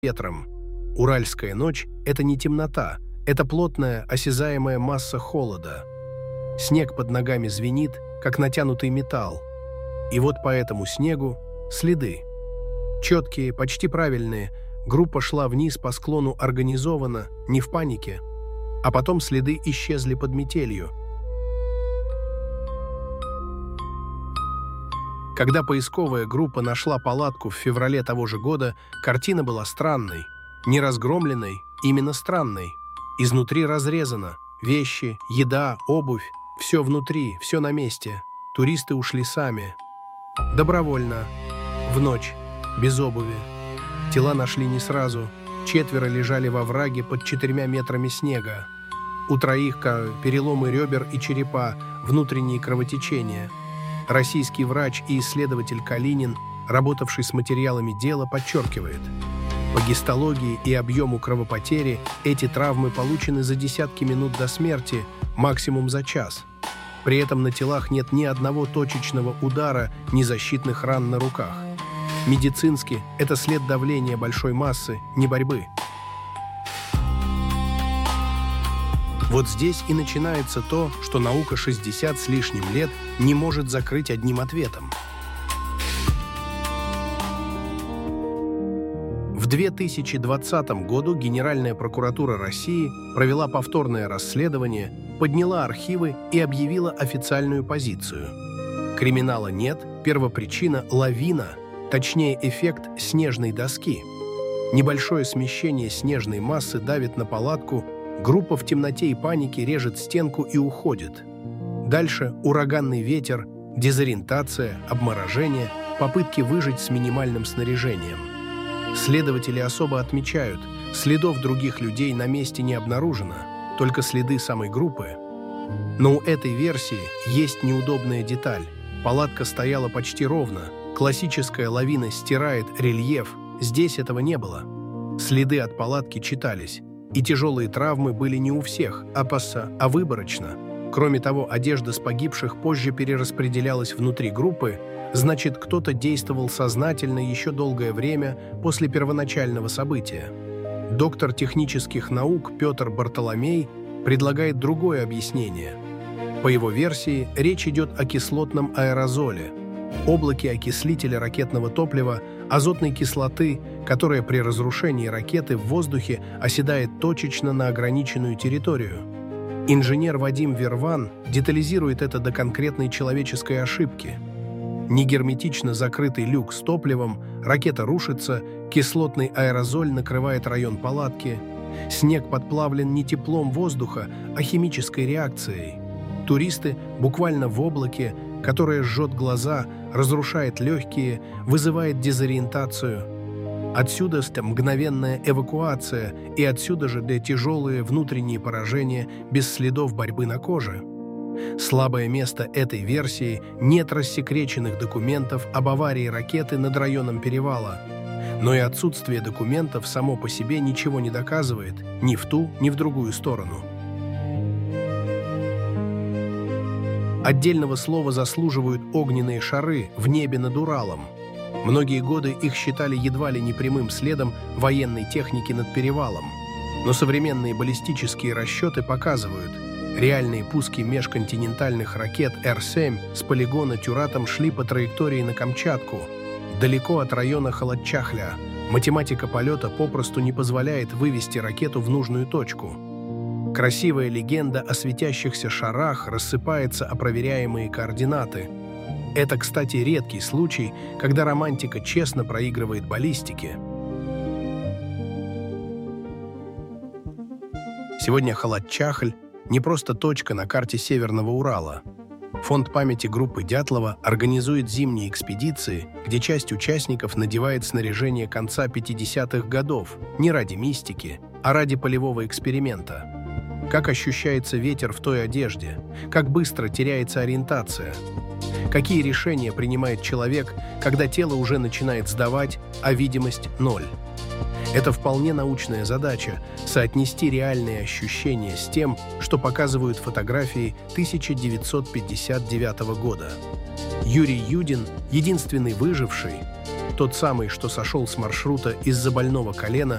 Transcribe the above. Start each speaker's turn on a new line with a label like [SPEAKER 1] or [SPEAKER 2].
[SPEAKER 1] ветром. Уральская ночь — это не темнота, это плотная, осязаемая масса холода. Снег под ногами звенит, как натянутый металл. И вот по этому снегу следы. Четкие, почти правильные. Группа шла вниз по склону организованно, не в панике. А потом следы исчезли под метелью. Когда поисковая группа нашла палатку в феврале того же года, картина была странной. Не разгромленной, именно странной. Изнутри разрезано. Вещи, еда, обувь. Все внутри, все на месте. Туристы ушли сами. Добровольно. В ночь. Без обуви. Тела нашли не сразу. 4 лежали во враге под 4 метрами снега. У 3 переломы ребер и черепа, внутренние кровотечения. Российский врач и исследователь Калинин, работавший с материалами дела, подчеркивает: по гистологии и объему кровопотери эти травмы получены за десятки минут до смерти, максимум за час. При этом на телах нет ни одного точечного удара, ни защитных ран на руках. Медицински это след давления большой массы, не борьбы. Вот здесь и начинается то, что наука 60 с лишним лет не может закрыть одним ответом. В 2020 году Генеральная прокуратура России провела повторное расследование, подняла архивы и объявила официальную позицию. Криминала нет, первопричина – лавина, точнее эффект снежной доски. Небольшое смещение снежной массы давит на палатку, группа в темноте и панике режет стенку и уходит. Дальше ураганный ветер, дезориентация, обморожение, попытки выжить с минимальным снаряжением. Следователи особо отмечают, следов других людей на месте не обнаружено, только следы самой группы. Но у этой версии есть неудобная деталь. Палатка стояла почти ровно, классическая лавина стирает рельеф, здесь этого не было. Следы от палатки читались, и тяжелые травмы были не у всех, а выборочно. Кроме того, одежда с погибших позже перераспределялась внутри группы, значит, кто-то действовал сознательно еще долгое время после первоначального события. Доктор технических наук Петр Бартоломей предлагает другое объяснение. По его версии, речь идет о кислотном аэрозоле, облаке окислителя ракетного топлива, азотной кислоты, которая при разрушении ракеты в воздухе оседает точечно на ограниченную территорию. Инженер Вадим Верван детализирует это до конкретной человеческой ошибки. Негерметично закрытый люк с топливом, ракета рушится, кислотный аэрозоль накрывает район палатки. Снег подплавлен не теплом воздуха, а химической реакцией. Туристы буквально в облаке, которое жжет глаза, разрушает легкие, вызывает дезориентацию. Отсюда мгновенная эвакуация, и отсюда же тяжелые внутренние поражения без следов борьбы на коже. Слабое место этой версии – нет рассекреченных документов об аварии ракеты над районом перевала. Но и отсутствие документов само по себе ничего не доказывает ни в ту, ни в другую сторону. Отдельного слова заслуживают огненные шары в небе над Уралом. Многие годы их считали едва ли не прямым следом военной техники над перевалом. Но современные баллистические расчеты показывают, реальные пуски межконтинентальных ракет Р-7 с полигона Тюратом шли по траектории на Камчатку, далеко от района Халатчахля. Математика полета попросту не позволяет вывести ракету в нужную точку. Красивая легенда о светящихся шарах рассыпается о проверяемые координаты. Это, кстати, редкий случай, когда романтика честно проигрывает баллистике. Сегодня Халатчахль – не просто точка на карте Северного Урала. Фонд памяти группы Дятлова организует зимние экспедиции, где часть участников надевает снаряжение конца 50-х годов не ради мистики, а ради полевого эксперимента. Как ощущается ветер в той одежде, как быстро теряется ориентация, какие решения принимает человек, когда тело уже начинает сдавать, а видимость – ноль. Это вполне научная задача – соотнести реальные ощущения с тем, что показывают фотографии 1959 года. Юрий Юдин, единственный выживший, тот самый, что сошел с маршрута из-за больного колена,